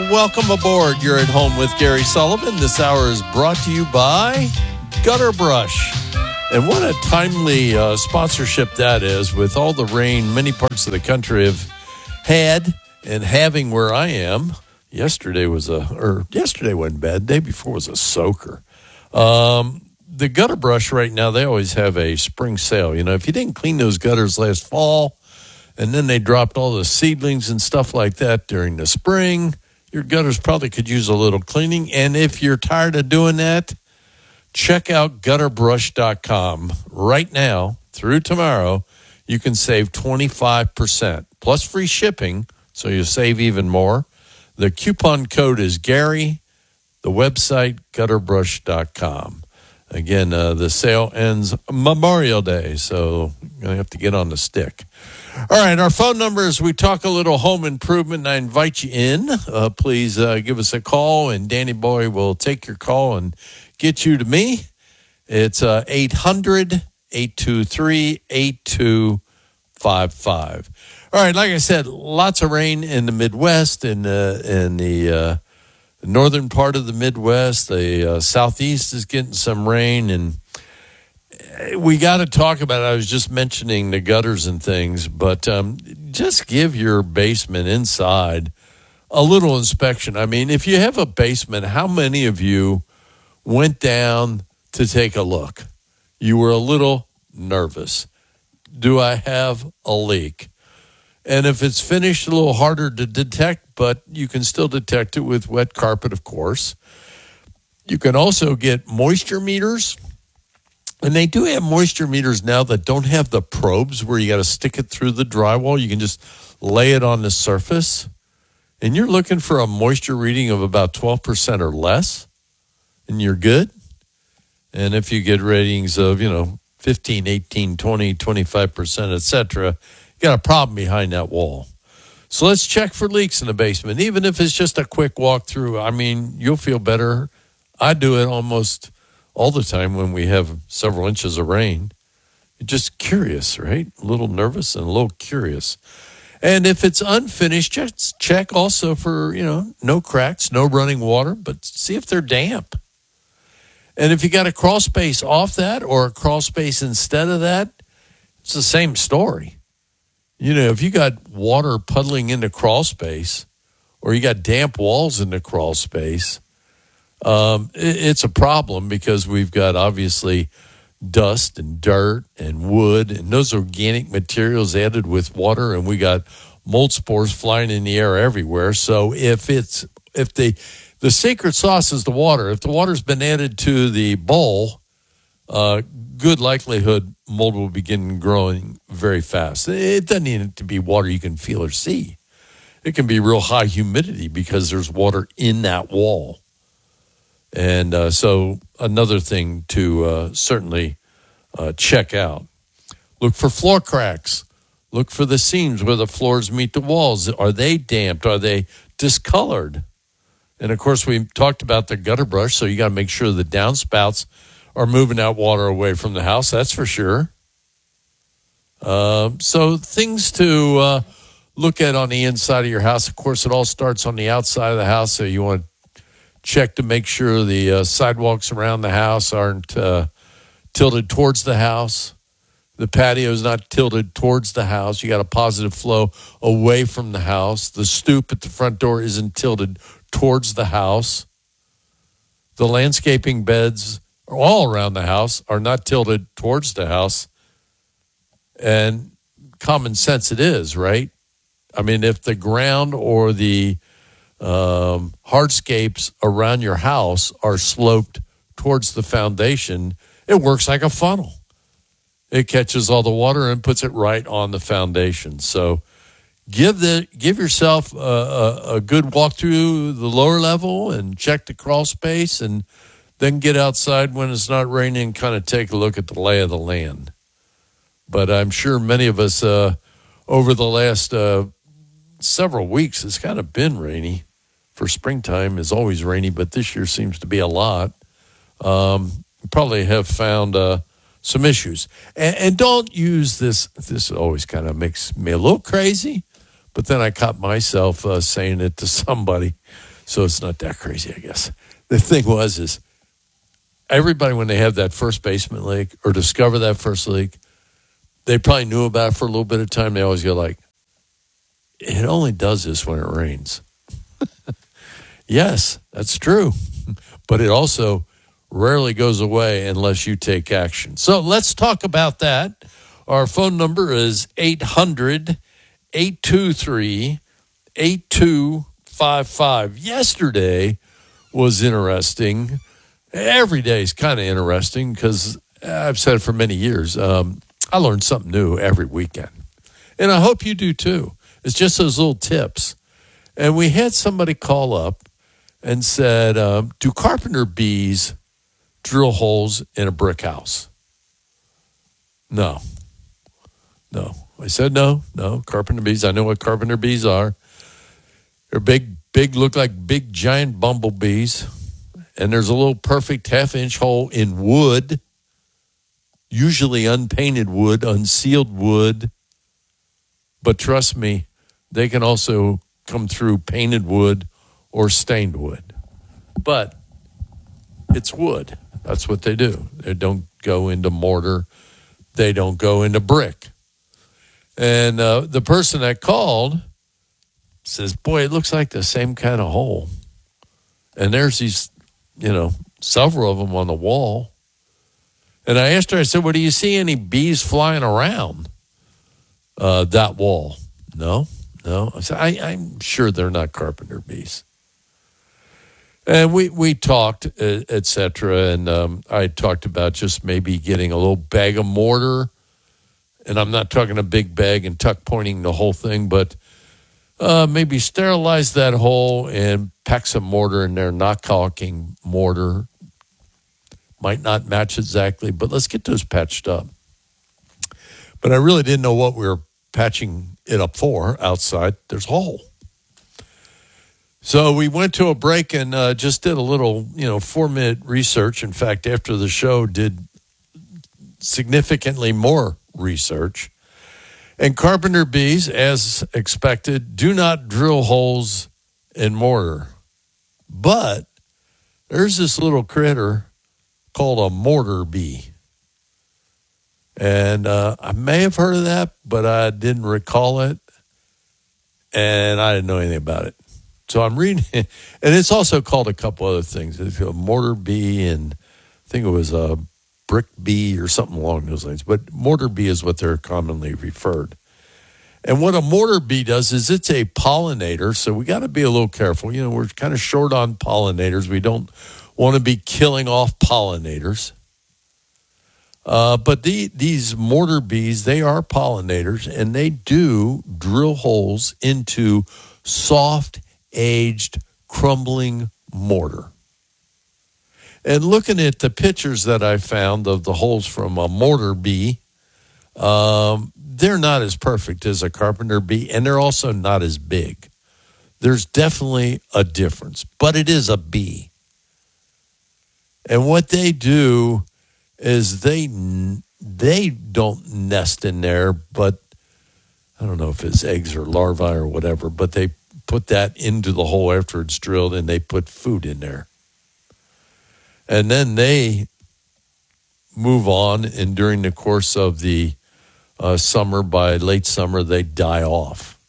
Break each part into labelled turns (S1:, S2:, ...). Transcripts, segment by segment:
S1: welcome aboard. You're at home with Gary Sullivan. This hour is brought to you by Gutter Brush. And what a timely sponsorship that is, with all the rain many parts of the country have had and having where I am. Yesterday wasn't bad. The day before was a soaker. The Gutter Brush right now, they always have a spring sale. You know, if you didn't clean those gutters last fall, and then they dropped all the seedlings and stuff like that during the spring, your gutters probably could use a little cleaning. And if you're tired of doing that, check out gutterbrush.com. Right now, through tomorrow, you can save 25% plus free shipping, so you'll save even more. The coupon code is Gary. The website, gutterbrush.com. Again, the sale ends Memorial Day, so you're going to have to get on the stick. All right, our phone number is, we talk a little home improvement, and I invite you in. Please give us a call, and Danny Boy will take your call and get you to me. It's 800-823-8255. All right, like I said, lots of rain in the Midwest, in the northern part of the Midwest. The Southeast is getting some rain, and we got to talk about it. I was just mentioning the gutters and things, but just give your basement inside a little inspection. I mean, if you have a basement, how many of you went down to take a look? You were a little nervous. Do I have a leak? And if it's finished, a little harder to detect, but you can still detect it with wet carpet, of course. You can also get moisture meters. And they do have moisture meters now that don't have the probes where you got to stick it through the drywall. You can just lay it on the surface. And you're looking for a moisture reading of about 12% or less, and you're good. And if you get ratings of, 15, 18, 20, 25%, etc., you got a problem behind that wall. So let's check for leaks in the basement. Even if it's just a quick walkthrough, I mean, you'll feel better. I do it almost all the time when we have several inches of rain. You're just curious, right? A little nervous and a little curious. And if it's unfinished, just check also for, no cracks, no running water, but see if they're damp. And if you got a crawl space off that or a crawl space instead of that, it's the same story. If you got water puddling into crawl space, or you got damp walls in the crawl space, it's a problem, because we've got obviously dust and dirt and wood and those organic materials added with water, and we got mold spores flying in the air everywhere. So if the secret sauce is the water, if the water's been added to the bowl, good likelihood mold will begin growing very fast. It doesn't need to be water you can feel or see. It can be real high humidity because there's water in that wall. And so another thing to certainly check out. Look for floor cracks. Look for the seams where the floors meet the walls. Are they damped? Are they discolored? And, of course, we talked about the gutter brush, so you got to make sure the downspouts are moving out water away from the house. That's for sure. So things to look at on the inside of your house. Of course, it all starts on the outside of the house, so you want to check to make sure the sidewalks around the house aren't tilted towards the house. The patio is not tilted towards the house. You got a positive flow away from the house. The stoop at the front door isn't tilted towards the house. The landscaping beds all around the house are not tilted towards the house. And common sense it is, right? I mean, if the ground or the hardscapes around your house are sloped towards the foundation, it works like a funnel. It catches all the water and puts it right on the foundation. So give yourself a good walk through the lower level and check the crawl space, and then get outside when it's not raining and kind of take a look at the lay of the land. But I'm sure many of us over the last several weeks, it's kind of been rainy. For springtime is always rainy, but this year seems to be a lot. Probably have found some issues. And don't use this. This always kind of makes me a little crazy, but then I caught myself saying it to somebody. So it's not that crazy, I guess. The thing is everybody, when they have that first basement leak or discover that first leak, they probably knew about it for a little bit of time. They always go like, it only does this when it rains. Yes, that's true. But it also rarely goes away unless you take action. So let's talk about that. Our phone number is 800-823-8255. Yesterday was interesting. Every day is kind of interesting because I've said it for many years. I learn something new every weekend. And I hope you do too. It's just those little tips. And we had somebody call up and said, do carpenter bees drill holes in a brick house? No. I said no. Carpenter bees. I know what carpenter bees are. They're big, look like big, giant bumblebees. And there's a little perfect half-inch hole in wood, usually unpainted wood, unsealed wood. But trust me, they can also come through painted wood or stained wood. But it's wood. That's what they do. They don't go into mortar. They don't go into brick. And the person that called says, boy, it looks like the same kind of hole. And there's these, several of them on the wall. And I asked her, I said, well, do you see any bees flying around that wall? No. I said, I'm sure they're not carpenter bees. And we talked, et cetera, and I talked about just maybe getting a little bag of mortar. And I'm not talking a big bag and tuck pointing the whole thing, but maybe sterilize that hole and pack some mortar in there, not caulking mortar. Might not match exactly, but let's get those patched up. But I really didn't know what we were patching it up for outside. There's a hole. So we went to a break and just did a little, 4-minute research. In fact, after the show, did significantly more research. And carpenter bees, as expected, do not drill holes in mortar. But there's this little critter called a mortar bee. And I may have heard of that, but I didn't recall it. And I didn't know anything about it. So I'm reading it. And it's also called a couple other things. It's a mortar bee, and I think it was a brick bee or something along those lines. But mortar bee is what they're commonly referred. And what a mortar bee does is it's a pollinator. So we got to be a little careful. We're kind of short on pollinators. We don't want to be killing off pollinators. But these mortar bees, they are pollinators, and they do drill holes into soft, aged, crumbling mortar. And looking at the pictures that I found of the holes from a mortar bee, they're not as perfect as a carpenter bee, and they're also not as big. There's definitely a difference, but it is a bee. And what they do is they don't nest in there, but I don't know if it's eggs or larvae or whatever, but they put that into the hole after it's drilled, and they put food in there. And then they move on, and during the course of the summer, by late summer, they die off.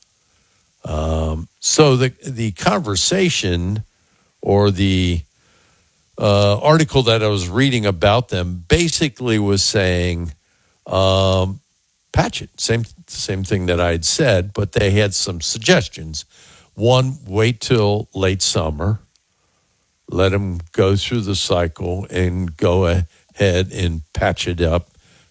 S1: So the conversation or the article that I was reading about them basically was saying, patch it. Same thing that I had said, but they had some suggestions. One, wait till late summer. Let them go through the cycle and go ahead and patch it up.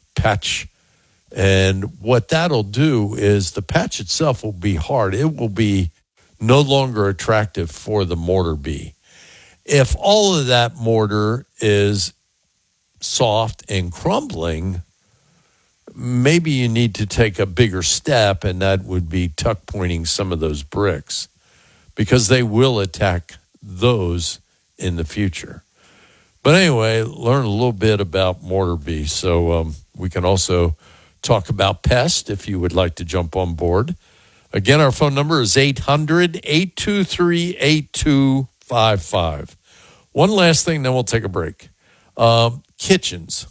S1: And what that'll do is the patch itself will be hard. It will be no longer attractive for the mortar bee. If all of that mortar is soft and crumbling, maybe you need to take a bigger step, and that would be tuck pointing some of those bricks, because they will attack those in the future. But anyway, learn a little bit about mortar bees. So we can also talk about pest if you would like to jump on board. Again, our phone number is 800-823-8255. One last thing, then we'll take a break. Kitchens.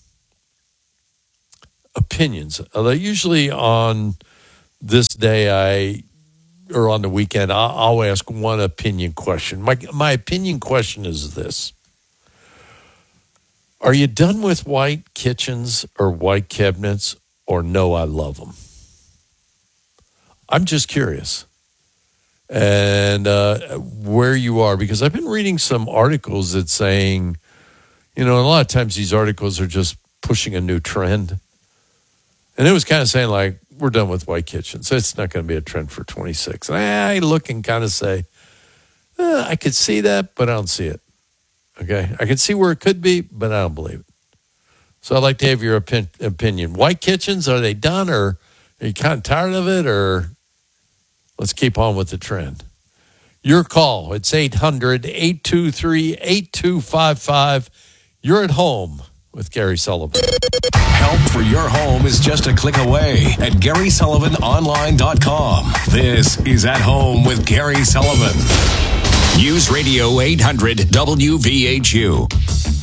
S1: Opinions. Usually on this day, or on the weekend, I'll ask one opinion question. My opinion question is this. Are you done with white kitchens or white cabinets, or no, I love them? I'm just curious. And where you are, because I've been reading some articles that saying, a lot of times these articles are just pushing a new trend. And it was kind of saying, like, we're done with white kitchens. It's not going to be a trend for 26. I look and kind of say, I could see that, but I don't see it. Okay? I can see where it could be, but I don't believe it. So I'd like to have your opinion. White kitchens, are they done, or are you kind of tired of it, or let's keep on with the trend? Your call. It's 800-823-8255. You're at home with Gary Sullivan.
S2: Help for your home is just a click away at GarySullivanOnline.com. This is At Home with Gary Sullivan. News Radio 800 WVHU.